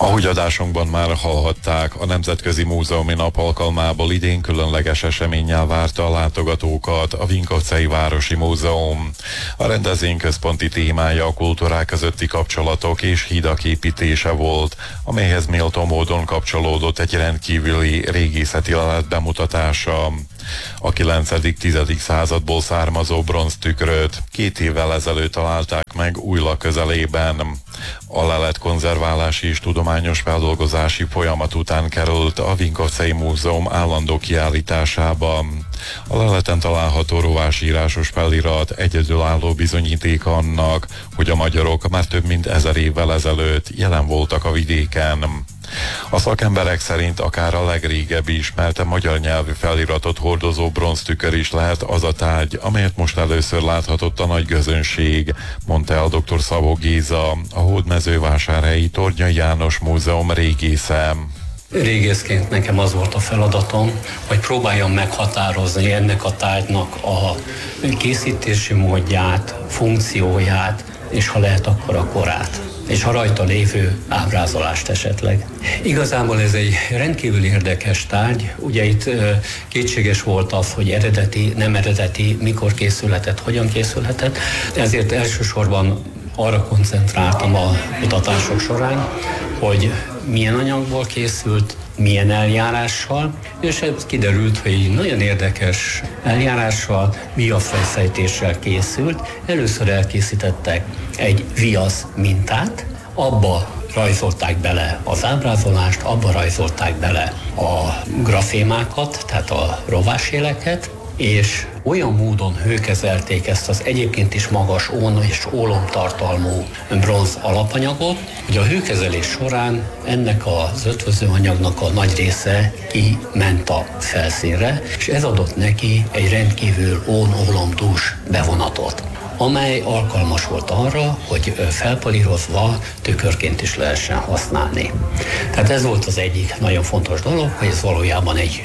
Ahogy adásunkban már hallhatták, a Nemzetközi Múzeumi Nap alkalmából idén különleges eseménnyel várta a látogatókat a Vinkovcai Városi Múzeum. A rendezvény központi témája a kultúrák közötti kapcsolatok és hidak építése volt, amelyhez méltó módon kapcsolódott egy rendkívüli régészeti lelet bemutatása. A 9.-10. századból származó bronztükröt 2 évvel ezelőtt találták meg Újlak közelében. A lelet konzerválási és tudományos feldolgozási folyamat után került a Vinkovcai Múzeum állandó kiállításába. A leleten található rovásírásos felirat egyedülálló bizonyíték annak, hogy a magyarok már több mint 1000 évvel ezelőtt jelen voltak a vidéken. A szakemberek szerint akár a legrégebbi ismert magyar nyelvű feliratot hordozó bronztükör is lehet az a tárgy, amelyet most először láthatott a nagy közönség, mondta el dr. Szabó Géza, a Hódmezővásárhelyi Tornyai János Múzeum régésze. Régészként nekem az volt a feladatom, hogy próbáljam meghatározni ennek a tárgynak a készítési módját, funkcióját, és ha lehet, akkor a korát, és a rajta lévő ábrázolást esetleg. Igazából ez egy rendkívül érdekes tárgy, ugye itt kétséges volt az, hogy eredeti, nem eredeti, mikor készülhetett, hogyan készülhetett, ezért elsősorban arra koncentráltam a kutatások során, hogy milyen anyagból készült, milyen eljárással, és ez kiderült, hogy nagyon érdekes eljárással, viaszfejszejtéssel készült. Először elkészítettek egy viasz mintát, abba rajzolták bele az ábrázolást, abba rajzolták bele a grafémákat, tehát a rováséleket, és olyan módon hőkezelték ezt az egyébként is magas ón és ólomtartalmú bronz alapanyagot, hogy a hőkezelés során ennek az ötvöző anyagnak a nagy része kiment a felszínre, és ez adott neki egy rendkívül ón-ólomdús bevonatot, amely alkalmas volt arra, hogy felpolírozva tükörként is lehessen használni. Tehát ez volt az egyik nagyon fontos dolog, hogy ez valójában egy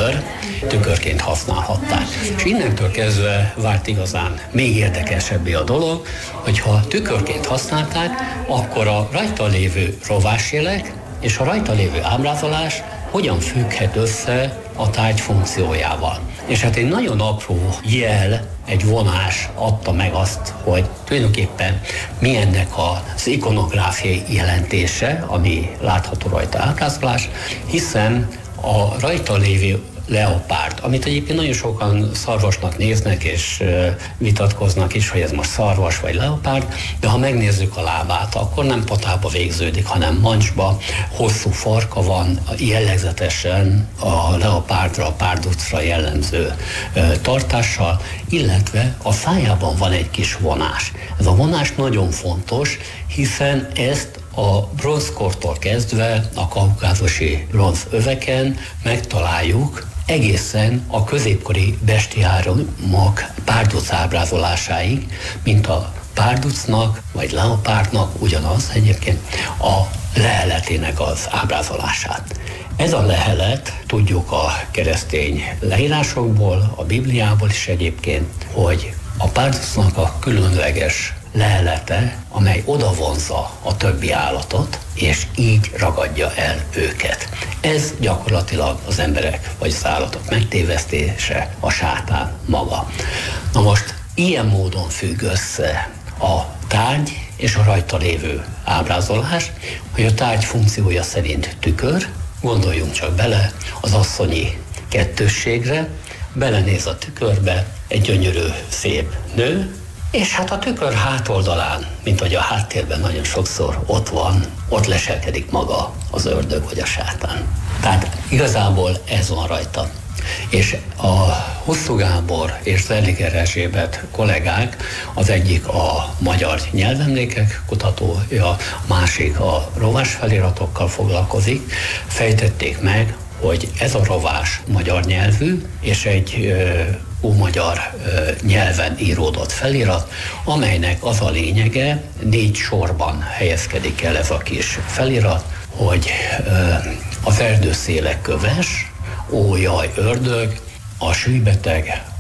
tükörként használhatták. És innentől kezdve vált igazán még érdekesebbé a dolog, hogyha tükörként használták, akkor a rajta lévő rovásjelek és a rajta lévő ábrázolás hogyan függhet össze a tárgy funkciójával. És hát egy nagyon apró jel, egy vonás adta meg azt, hogy tulajdonképpen mi ennek az ikonográfiai jelentése, ami látható rajta ábrázolás, hiszen a rajta lévő leopárd, amit egyébként nagyon sokan szarvasnak néznek, és vitatkoznak is, hogy ez most szarvas vagy leopárd, de ha megnézzük a lábát, akkor nem patába végződik, hanem mancsba, hosszú farka van, jellegzetesen a leopárdra, a párducra jellemző tartással, illetve a szájában van egy kis vonás. Ez a vonás nagyon fontos, hiszen ezt a bronzkortól kezdve a kaukázusi bronzöveken megtaláljuk egészen a középkori bestiárumok párduc ábrázolásáig, mint a párducnak vagy leopárdnak ugyanaz egyébként a leheletének az ábrázolását. Ez a lehelet, tudjuk a keresztény leírásokból, a Bibliából is egyébként, hogy a párducnak a különleges lehelete, amely odavonzza a többi állatot, és így ragadja el őket. Ez gyakorlatilag az emberek vagy az állatok megtévesztése, a sátán maga. Na most ilyen módon függ össze a tárgy és a rajta lévő ábrázolás, hogy a tárgy funkciója szerint tükör, gondoljunk csak bele az asszonyi kettősségre, belenéz a tükörbe egy gyönyörű, szép nő, és hát a tükör hátoldalán, mint hogy a háttérben nagyon sokszor ott van, ott leselkedik maga az ördög vagy a sátán. Tehát igazából ez van rajta. És a Hosszú Gábor és Zerliger Erzsébet kollégák, az egyik a magyar nyelvemlékek kutatója, a másik a rovás feliratokkal foglalkozik, fejtették meg, hogy ez a rovás magyar nyelvű, és egy ómagyar nyelven íródott felirat, amelynek az a lényege, 4 sorban helyezkedik el ez a kis felirat, hogy az erdőszéle köves, ó jaj ördög, a sűjbeteg,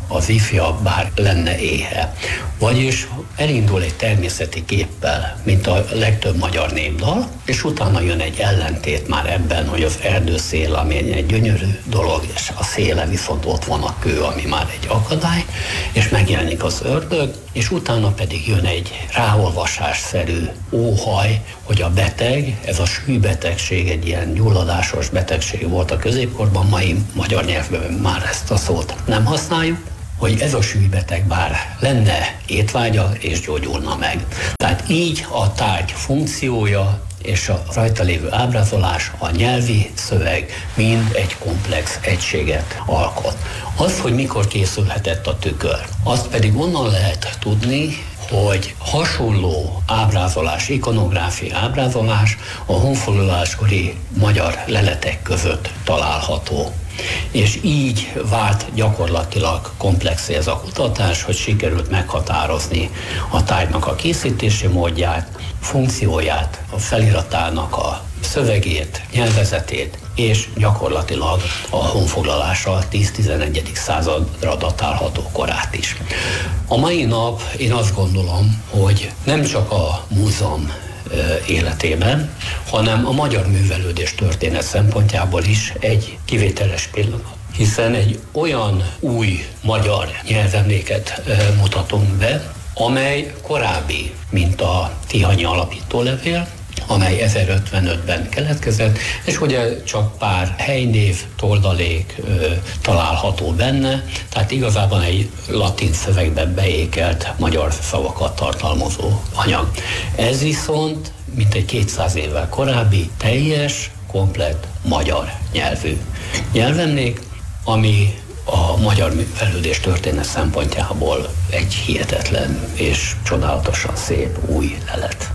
az ifjabb, bár lenne éhe. Vagyis elindul egy természeti képpel, mint a legtöbb magyar népdal, és utána jön egy ellentét már ebben, hogy az erdőszél, ami egy gyönyörű dolog, és a széle viszont ott van a kő, ami már egy akadály, és megjelenik az ördög, és utána pedig jön egy ráolvasásszerű óhaj, hogy a beteg, ez a sűjbetegség, egy ilyen gyulladásos betegség volt a középkorban, mai magyar nyelvben már ezt a szót nem használjuk, hogy ez a sűjbeteg bár lenne étvágya és gyógyulna meg. Tehát így a tárgy funkciója és a rajta lévő ábrázolás, a nyelvi szöveg mind egy komplex egységet alkot. Az, hogy mikor készülhetett a tükör, azt pedig onnan lehet tudni, hogy hasonló ábrázolás, ikonográfia ábrázolás a honfoglaláskori magyar leletek között található. És így vált gyakorlatilag komplexé ez a kutatás, hogy sikerült meghatározni a tárgynak a készítési módját, funkcióját, a feliratának a szövegét, nyelvezetét, és gyakorlatilag a honfoglalása 10-11. századra datálható korát is. A mai nap én azt gondolom, hogy nem csak a múzeum életében, hanem a magyar művelődés történet szempontjából is egy kivételes pillanat. Hiszen egy olyan új magyar nyelvemléket mutatunk be, amely korábbi, mint a Tihanyi alapítólevél, amely 1055-ben keletkezett, és ugye csak pár helynév, toldalék található benne, tehát igazából egy latin szövegben beékelt magyar szavakat tartalmazó anyag. Ez viszont mintegy 200 évvel korábbi, teljes, komplett magyar nyelvű nyelvemlék, ami a magyar művelődés történet szempontjából egy hihetetlen és csodálatosan szép új lelet.